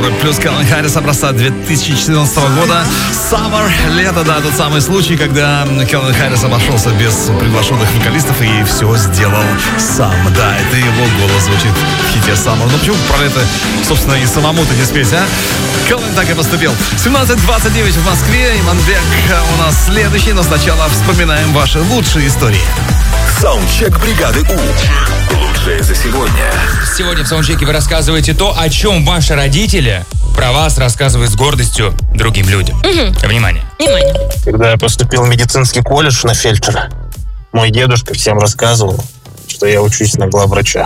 Европе плюс. Кэлвин Харрис, образца 2014 года. Summer, лето, да, тот самый случай, когда Кэлвин Харрис обошелся без приглашенных вокалистов и все сделал сам. Да, это его голос звучит в хите Summer. Ну почему про это, собственно, и самому-то не спеть, а? Кэлвин так и поступил. 17:29 в Москве. Иманбек у нас следующий, но сначала вспоминаем ваши лучшие истории. Саундчек бригады У. Лучшее за сегодня. Сегодня в саундчеке вы рассказываете то, о чем ваши родители про вас рассказывают с гордостью другим людям. Внимание. Когда я поступил в медицинский колледж на фельдшера, мой дедушка всем рассказывал, что я учусь на главврача.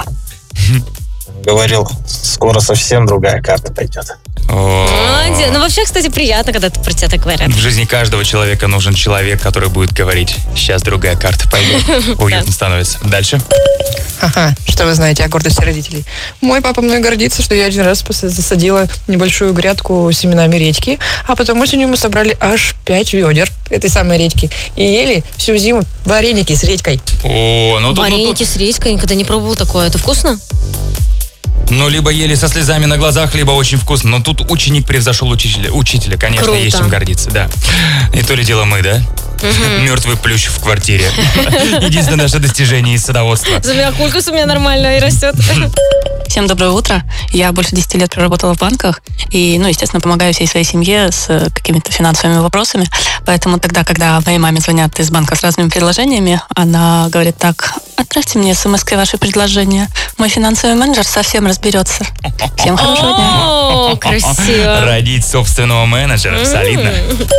Говорил, скоро совсем другая карта пойдет. Молодец. Ну, вообще, кстати, приятно, когда про тебя так говорят. В жизни каждого человека нужен человек, который будет говорить: сейчас другая карта пойдет. Уютно становится. Дальше. Ага, что вы знаете о гордости родителей? Мой папа мной гордится, что я один раз засадила небольшую грядку семенами редьки, а потом осенью мы собрали аж 5 ведер этой самой редьки и ели всю зиму вареники с редькой. Вареники с редькой? Никогда не пробовал такое. Это вкусно? Ну, либо ели со слезами на глазах, либо очень вкусно. Но тут ученик превзошел учителя. Конечно, Круто. есть чем гордиться, да. И то ли дело мы, да? Мертвый плющ в квартире. Единственное наше достижение из садоводства. Зумиакулькус у меня нормально и растет. Всем доброе утро. Я больше 10 лет проработала в банках и, естественно, помогаю всей своей семье с какими-то финансовыми вопросами. Поэтому тогда, когда моей маме звонят из банка с разными предложениями, она говорит так: отправьте мне смс-кой ваши предложения. Мой финансовый менеджер совсем разберется. Всем хорошего дня. О, красиво. Родить собственного менеджера. Солидно.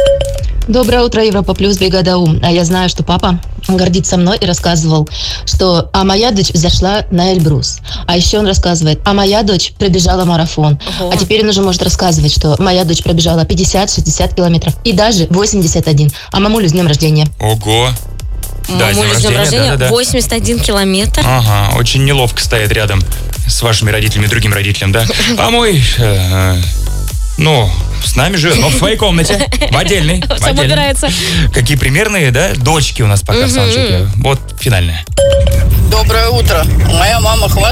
Доброе утро, Европа плюс, бригада У. А я знаю, что папа гордится мной и рассказывал, что моя дочь взошла на Эльбрус. А еще он рассказывает: моя дочь пробежала марафон. Ого. А теперь он уже может рассказывать, что моя дочь пробежала 50-60 километров и даже 81. А мамулю с днем рождения. Ого. Да, Мамуля с днем рождения. да. 81 километр. Ага, очень неловко стоять рядом с вашими родителями, другим родителям, да? А мой, с нами живет, но в своей комнате, в отдельной. Сам убирается. Какие примерные, да, дочки у нас пока в саундчеке. Вот финальная. Доброе утро. Моя мама